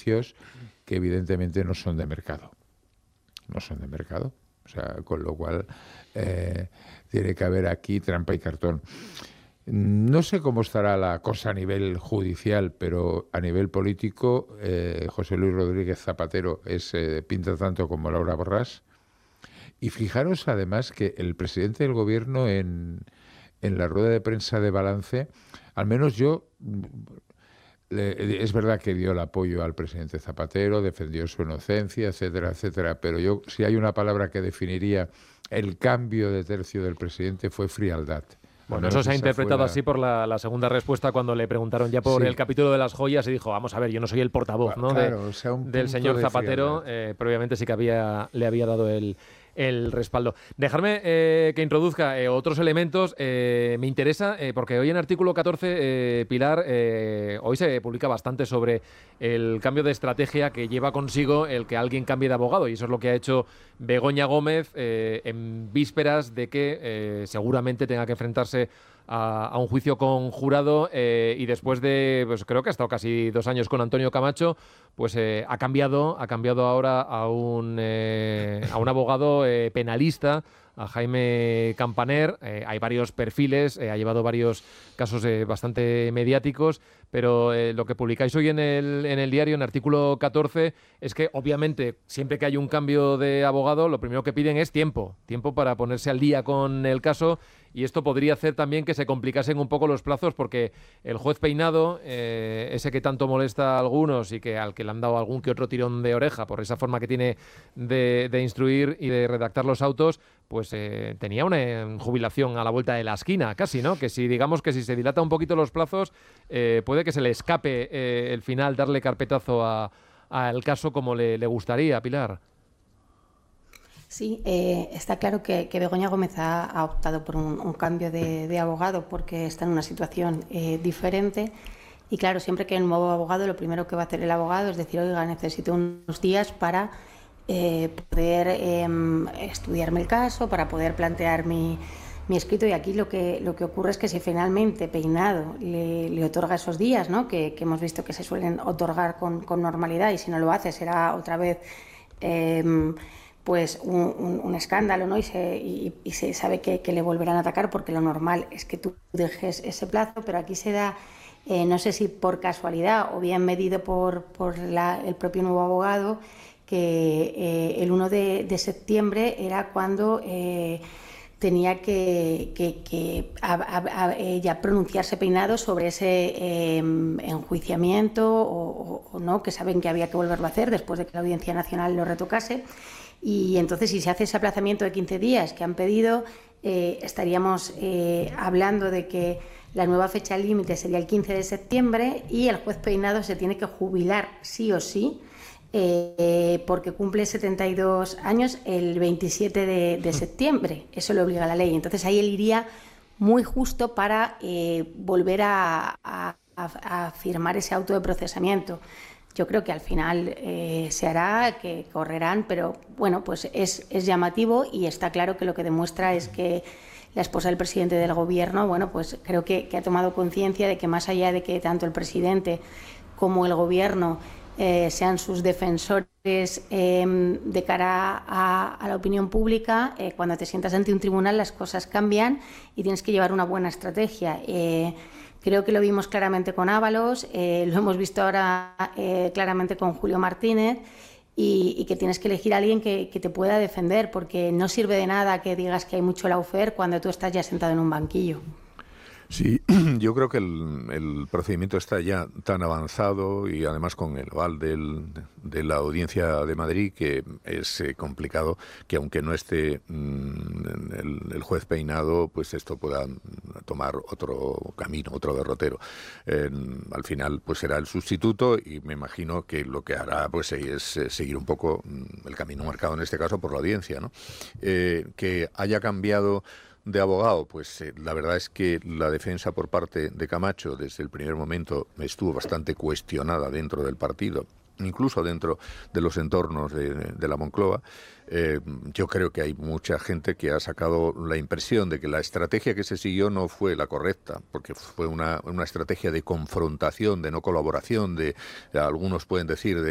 juicios que evidentemente no son de mercado. No son de mercado. O sea, con lo cual tiene que haber aquí trampa y cartón. No sé cómo estará la cosa a nivel judicial, pero a nivel político, José Luis Rodríguez Zapatero pinta tanto como Laura Borràs. Y fijaros además que el presidente del gobierno en la rueda de prensa de balance, al menos yo, es verdad que dio el apoyo al presidente Zapatero, defendió su inocencia, etcétera, etcétera, pero yo, si hay una palabra que definiría el cambio de tercio del presidente, fue frialdad. Bueno, eso se ha interpretado así por la segunda respuesta cuando le preguntaron ya por el capítulo de las joyas y dijo, vamos a ver, yo no soy el portavoz, ¿no? Claro, del señor Zapatero, previamente sí que le había dado el respaldo. Dejarme que introduzca otros elementos. Me interesa, porque hoy en artículo 14, Pilar, hoy se publica bastante sobre el cambio de estrategia que lleva consigo el que alguien cambie de abogado, y eso es lo que ha hecho Begoña Gómez en vísperas de que seguramente tenga que enfrentarse a un juicio con jurado, y después de, pues creo que ha estado casi 2 años con Antonio Camacho, pues ha cambiado ahora a un abogado penalista, a Jaime Campaner. Hay varios perfiles, ha llevado varios casos bastante mediáticos, pero lo que publicáis hoy en el diario, en artículo 14, es que obviamente siempre que hay un cambio de abogado, lo primero que piden es tiempo para ponerse al día con el caso, y esto podría hacer también que se complicasen un poco los plazos, porque el juez Peinado, ese que tanto molesta a algunos y al que le han dado algún que otro tirón de oreja por esa forma que tiene de instruir y de redactar los autos, pues tenía una jubilación a la vuelta de la esquina, casi, ¿no? Que si se dilata un poquito los plazos, puede que se le escape el final, darle carpetazo al caso como le gustaría, Pilar. Sí, está claro que Begoña Gómez ha optado por un cambio de abogado porque está en una situación diferente. Y claro, siempre que hay un nuevo abogado, lo primero que va a hacer el abogado es decir, oiga, necesito unos días para poder estudiarme el caso, para poder plantear mi escrito. Y aquí lo que ocurre es que si finalmente Peinado le otorga esos días, ¿no? que hemos visto que se suelen otorgar con normalidad, y si no lo hace será otra vez pues un escándalo, ¿no? Y se sabe que le volverán a atacar, porque lo normal es que tú dejes ese plazo, pero aquí se da, no sé si por casualidad o bien medido por el propio nuevo abogado, que el 1 de septiembre era cuando tenía que ya pronunciarse Peinado sobre ese enjuiciamiento o no, que saben que había que volverlo a hacer después de que la Audiencia Nacional lo retocase. Y entonces, si se hace ese aplazamiento de 15 días que han pedido, estaríamos hablando de que la nueva fecha límite sería el 15 de septiembre y el juez Peinado se tiene que jubilar sí o sí, porque cumple 72 años el 27 de septiembre. Eso lo obliga la ley. Entonces ahí él iría muy justo para volver a firmar ese auto de procesamiento. Yo creo que al final se hará, que correrán, pero bueno, pues es llamativo, y está claro que lo que demuestra es que la esposa del presidente del gobierno, bueno, pues creo que ha tomado conciencia de que, más allá de que tanto el presidente como el gobierno sean sus defensores de cara a la opinión pública, cuando te sientas ante un tribunal las cosas cambian y tienes que llevar una buena estrategia. Creo que lo vimos claramente con Ábalos, lo hemos visto ahora claramente con Julio Martínez, y que tienes que elegir a alguien que te pueda defender, porque no sirve de nada que digas que hay mucho lawfare cuando tú estás ya sentado en un banquillo. Sí, yo creo que el procedimiento está ya tan avanzado, y además con el aval de la Audiencia de Madrid, que es complicado que, aunque no esté el juez Peinado, pues esto pueda tomar otro camino, otro derrotero. Al final pues será el sustituto, y me imagino que lo que hará pues es seguir un poco el camino marcado en este caso por la Audiencia, ¿no? Que haya cambiado de abogado, pues la verdad es que la defensa por parte de Camacho desde el primer momento estuvo bastante cuestionada dentro del partido, incluso dentro de los entornos de la Moncloa. Yo creo que hay mucha gente que ha sacado la impresión de que la estrategia que se siguió no fue la correcta, porque fue una estrategia de confrontación, de no colaboración, algunos pueden decir,